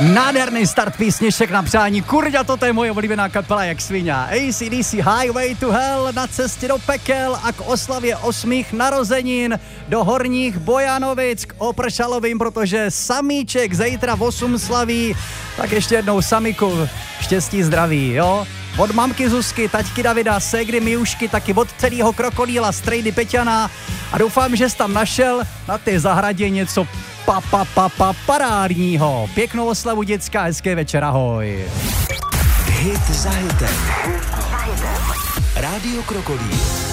Nádherný start písniček na přání. Kurďa, toto je moje oblíbená kapela jak svině. AC/DC Highway to Hell na cestě do pekel a k oslavě 8. narozenin do Horních Bojanovic k Opršalovým, protože Samíček zítra v 8 slaví. Tak ještě jednou Samiku, štěstí, zdraví, jo? Od mamky Zuzky, taťky Davida, ségry Miušky, taky od celého Krokodýla, strejdy Peťana a doufám, že jsi tam našel na té zahradě něco parádního. Pěknou oslavu dětská, hezké večer, ahoj. Hit za hitem. Rádio Krokodýl.